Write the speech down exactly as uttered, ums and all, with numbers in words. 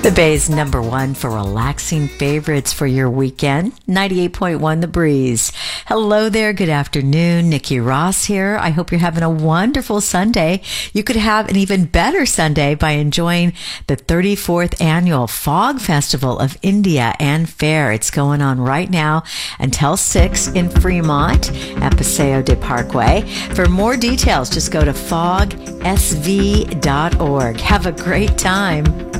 The Bay's number one for relaxing favorites for your weekend, ninety-eight point one The Breeze. Hello there, good afternoon. Nikki Ross here. I hope you're having a wonderful Sunday. You could have an even better Sunday by enjoying the thirty-fourth Annual Fog Festival of India and Fair. It's going on right now until six in Fremont at Paseo de Parkway. For more details, just go to fog s v dot org. Have a great time.